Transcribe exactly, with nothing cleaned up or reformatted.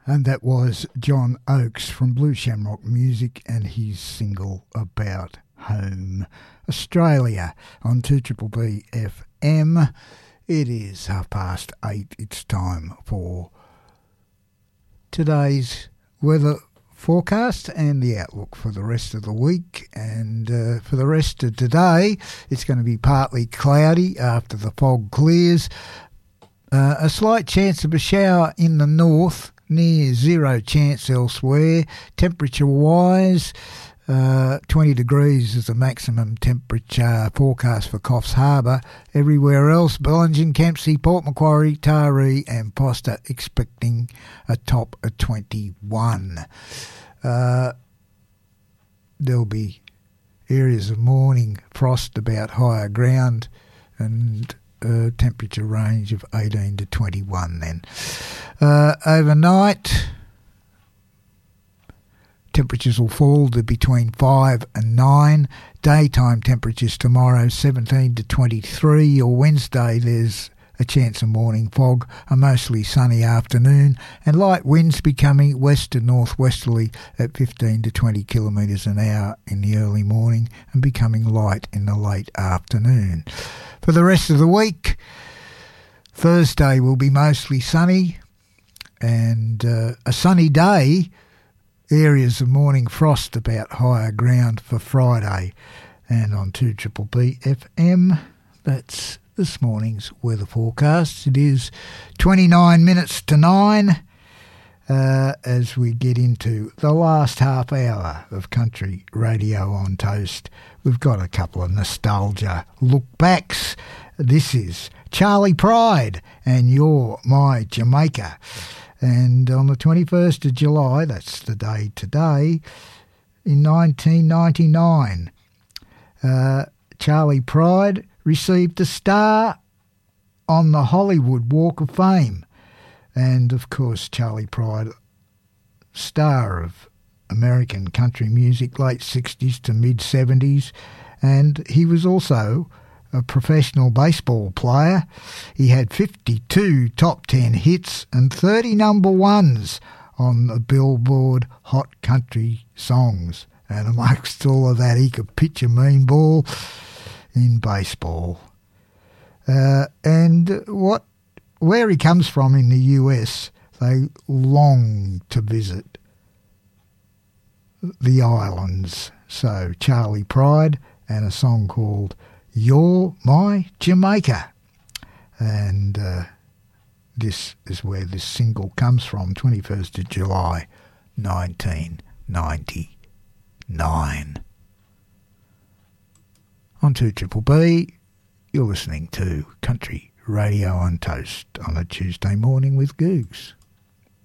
And that was John Oakes from Blue Shamrock Music and his single About Home. Australia on two B B F M. It is half past eight. It's time for today's weather forecast and the outlook for the rest of the week. And uh, for the rest of today, it's going to be partly cloudy after the fog clears. Uh, a slight chance of a shower in the north, near zero chance elsewhere. Temperature-wise, uh, twenty degrees is the maximum temperature forecast for Coffs Harbour. Everywhere else, Bellingen, Kempsey, Port Macquarie, Taree and Poster expecting a top of twenty-one. Uh, there'll be areas of morning frost about higher ground and uh, temperature range of eighteen to twenty-one then. Uh, overnight, temperatures will fall to between five and nine. Daytime temperatures tomorrow seventeen to twenty-three. Or Wednesday there's a chance of morning fog, a mostly sunny afternoon, and light winds becoming west to northwesterly at fifteen to twenty kilometres an hour in the early morning and becoming light in the late afternoon. For the rest of the week, Thursday will be mostly sunny and uh, a sunny day. Areas of morning frost about higher ground for Friday. And on two B B F M, that's this morning's weather forecast. It is twenty-nine minutes to nine uh, as we get into the last half hour of Country Radio on Toast. We've got a couple of nostalgia look-backs. This is Charlie Pride and You're My Jamaica. And on the twenty-first of July, that's the day today, in nineteen ninety-nine, uh, Charlie Pride received a star on the Hollywood Walk of Fame. And, of course, Charlie Pride, star of American country music, late sixties to mid-seventies, and he was also a professional baseball player. He had fifty-two top ten hits and thirty number ones on the Billboard Hot Country Songs. And amongst all of that, he could pitch a mean ball in baseball. Uh, and what, where he comes from in the U S, they long to visit the islands. So Charlie Pride and a song called You're My Jamaica. And uh, this is where this single comes from, twenty-first of July, nineteen ninety-nine. On two B B, you're listening to Country Radio on Toast on a Tuesday morning with Googs.